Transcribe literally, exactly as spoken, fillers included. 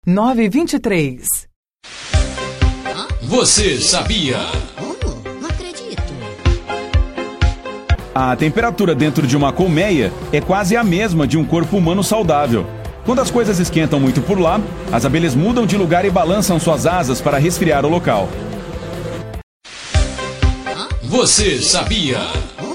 nove vinte e três. Você sabia? Como? Não acredito. A temperatura dentro de uma colmeia é quase a mesma de um corpo humano saudável. Quando as coisas esquentam muito por lá, as abelhas mudam de lugar e balançam suas asas para resfriar o local. Você sabia?